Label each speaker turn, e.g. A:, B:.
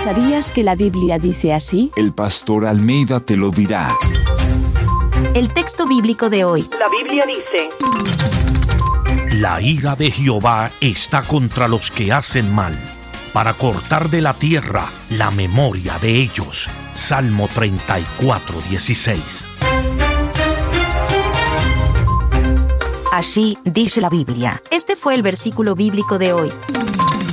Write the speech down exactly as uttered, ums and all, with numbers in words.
A: ¿Sabías que la Biblia dice así?
B: El pastor Almeida te lo dirá.
C: El texto bíblico de hoy.
D: La Biblia dice:
E: La ira de Jehová está contra los que hacen mal, para cortar de la tierra la memoria de ellos. Salmo treinta y cuatro, dieciséis.
F: Así dice la Biblia.
C: Este fue el versículo bíblico de hoy.